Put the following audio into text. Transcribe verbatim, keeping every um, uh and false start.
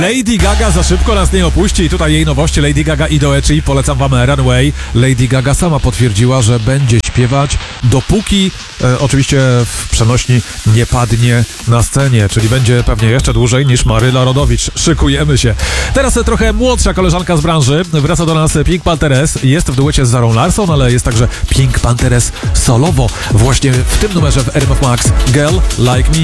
Lady Gaga za szybko nas nie opuści i tutaj jej nowości Lady Gaga i Doechii. Polecam wam Runway. Lady Gaga sama potwierdziła, że będzie śpiewać dopóki e, oczywiście w przenośni nie padnie na scenie, czyli będzie pewnie jeszcze dłużej niż Maryla Rodowicz. Szykujemy się. Teraz trochę młodsza koleżanka z branży. Wraca do nas Pink Panthers. Jest w duecie z Zarą Larson, ale jest także Pink Panthers solowo. Właśnie w tym numerze w R M F Max Girl Like Me.